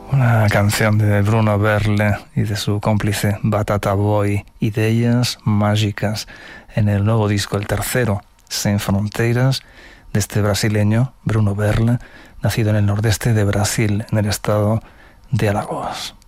Una canción de Bruno Berle y de su cómplice Batata Boy, Ideas Mágicas, en el nuevo disco, el tercero, Sem Fronteiras, de este brasileño, Bruno Berle, nacido en el nordeste de Brasil, en el estado de Alagoas.